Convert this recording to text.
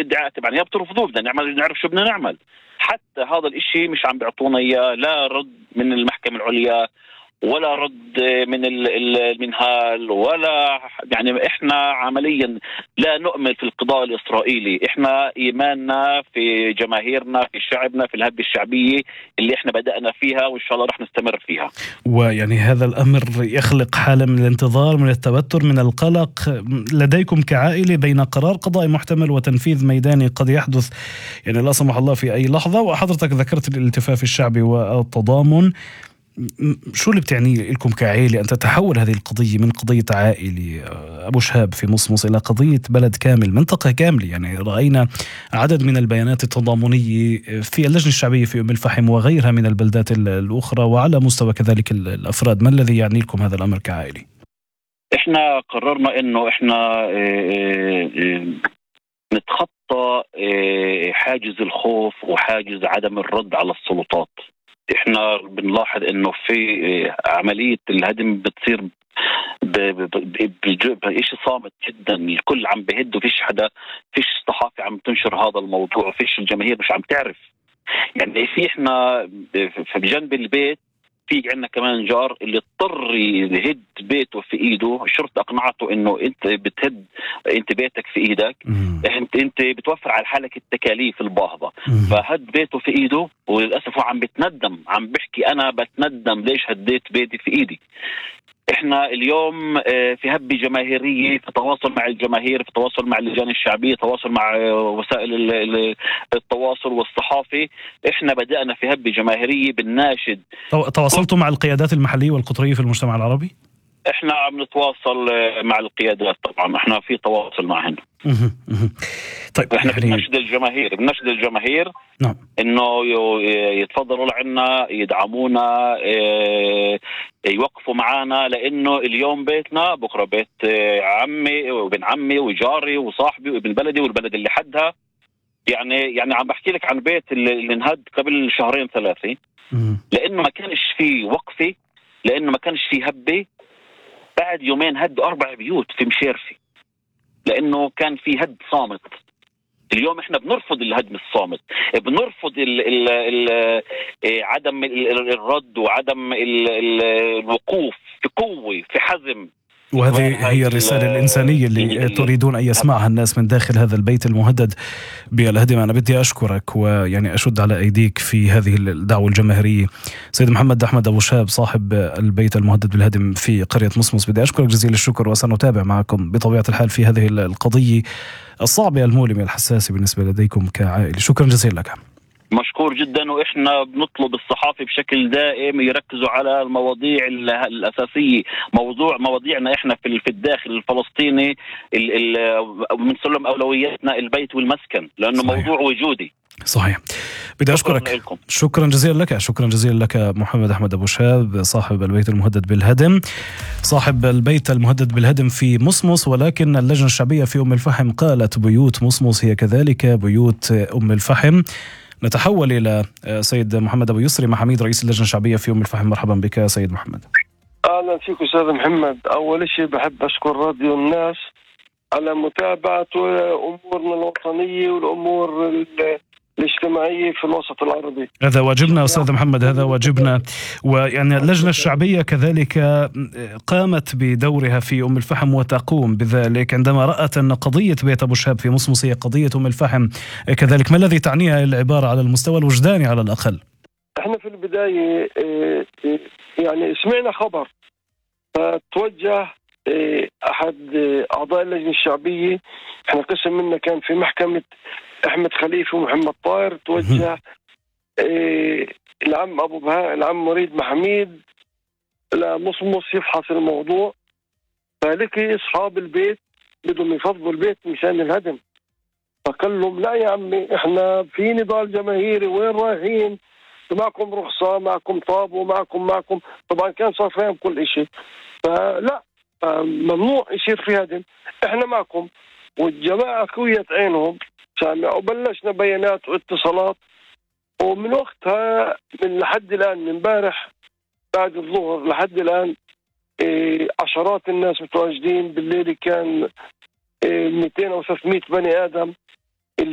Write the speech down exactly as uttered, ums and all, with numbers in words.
الادعاء تبعنا، يا بترفضوه بدنا نعمل نعرف شو بدنا نعمل. حتى هذا الاشي مش عم بيعطونا اياه، لا رد من المحكمة العليا ولا رد من المنهال ولا يعني. احنا عمليا لا نؤمن في القضاء الإسرائيلي، احنا ايماننا في جماهيرنا، في شعبنا، في الهبة الشعبية اللي احنا بدأنا فيها وان شاء الله رح نستمر فيها. ويعني هذا الأمر يخلق حالة من الانتظار، من التوتر، من القلق لديكم كعائلة بين قرار قضائي محتمل وتنفيذ ميداني قد يحدث يعني لا سمح الله في أي لحظة. وحضرتك ذكرت الالتفاف الشعبي والتضامن، شو اللي بتعني لكم كعائلة أن تتحول هذه القضية من قضية عائلة أبو شهاب في مصمص إلى قضية بلد كامل، منطقة كاملة؟ يعني رأينا عدد من البيانات التضامنية في اللجنة الشعبية في أم الفحم وغيرها من البلدات الأخرى، وعلى مستوى كذلك الأفراد. ما الذي يعني لكم هذا الأمر كعائلة؟ إحنا قررنا إنه إحنا نتخطى حاجز الخوف وحاجز عدم الرد على السلطات. احنا بنلاحظ انه في عملية الهدم بتصير بشيء صامت جدا، الكل عم بهد وفيش حدا، فيش صحافة عم تنشر هذا الموضوع، وفيش الجماهير مش عم تعرف. يعني في احنا في جنب البيت في عندنا كمان جار اللي اضطر يهد بيته في ايده، الشرطة اقنعته انه انت بتهد انت بيتك في ايدك، انت انت بتوفر على حالك التكاليف الباهظة، فهد بيته في ايده. وللاسف هو عم بتندم، عم بحكي انا بتندم ليش هديت بيتي في ايدي. احنا اليوم في هبة جماهيرية، في تواصل مع الجماهير، في تواصل مع اللجان الشعبية، تواصل مع وسائل التواصل والصحافة. احنا بدأنا في هبة جماهيرية بالناشد. تواصلتوا مع القيادات المحلية والقطرية في المجتمع العربي؟ احنا عم نتواصل مع القيادات، طبعا احنا في تواصل معهن. طيب احنا يعني بنناشد الجماهير بنناشد الجماهير نعم انه يتفضلوا لعنا، يدعمونا، يوقفوا معنا، لانه اليوم بيتنا بكره بيت عمي وابن عمي وجاري وصاحبي وابن بلدي والبلد اللي حدها. يعني يعني عم بحكي لك عن بيت اللي انهد قبل شهرين ثلاثه، لانه ما كانش في وقفه، لانه ما كانش في هبه. بعد يومين هدوا اربع بيوت في مشيرفي لانه كان في هد صامت. اليوم احنا بنرفض الهدم الصامت، بنرفض ال ال ال عدم الرد وعدم ال الوقوف في قوة في حزم. وهذه هي الرسالة الإنسانية اللي تريدون أن يسمعها الناس من داخل هذا البيت المهدد بالهدم. أنا بدي أشكرك ويعني أشد على أيديك في هذه الدعوة الجماهيرية سيد محمد أحمد أبو شهاب صاحب البيت المهدد بالهدم في قرية مصمص. بدي أشكرك جزيل الشكر، وسنتابع معكم بطبيعة الحال في هذه القضية الصعبة المؤلمة الحساسة بالنسبة لديكم كعائلة. شكرا جزيلا لك. مشكور جدا. وإحنا بنطلب الصحافة بشكل دائم يركزوا على المواضيع الأساسية، موضوع مواضيعنا إحنا في في الداخل الفلسطيني، من سلم أولوياتنا البيت والمسكن، لأنه صحيح. موضوع وجودي. صحيح. بدي أشكرك لكم. شكرا جزيلا لك شكرا جزيلا لك محمد أحمد أبو شهاب صاحب البيت المهدد بالهدم صاحب البيت المهدد بالهدم في مصمص. ولكن اللجنة الشعبية في أم الفحم قالت بيوت مصمص هي كذلك بيوت أم الفحم. نتحول إلى سيد محمد أبو يسري محميد رئيس اللجنة الشعبية في أم الفحم. مرحبا بك سيد محمد. أهلا فيك أستاذ محمد. أول شيء بحب أشكر راديو الناس على متابعة أمورنا الوطنية والأمور الاجتماعية في الوسط العربي. هذا واجبنا أستاذ محمد، هذا واجبنا. ويعني اللجنة الشعبية كذلك قامت بدورها في أم الفحم وتقوم بذلك عندما رأت أن قضية بيت أبو شهاب في مصمص هي قضية أم الفحم كذلك. ما الذي تعنيها العبارة على المستوى الوجداني على الأقل؟ احنا في البداية يعني سمعنا خبر، فتوجه أحد أعضاء اللجنة الشعبية، احنا قسم منا كان في محكمة أحمد خليفة ومحمد طاهر، توجه إيه العم أبو بهاء العم مريد محميد لمصمص يفحص الموضوع. فلكي أصحاب البيت بدهم يفضوا البيت مشان الهدم، فقال لهم لا يا عمي احنا في نضال جماهيري، وين رايحين؟ معكم رخصة، معكم طابو، معكم معكم طبعا كان صار فاهم كل إشي، فلا ممنوع يصير في هدم، احنا معكم. والجماعة كوية عينهم سامع، وبلشنا بيانات واتصالات. ومن وقتها من لحد الآن، من امبارح بعد الظهر لحد الآن إيه عشرات الناس متواجدين. بالليل كان إيه مئتين أو ثلاثمئة بني آدم